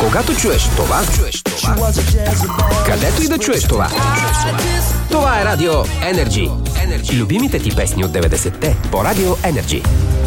Когато чуеш това, където и да чуеш това. Това е Радио Energy. Любимите ти песни от 90-те по Радио Energy.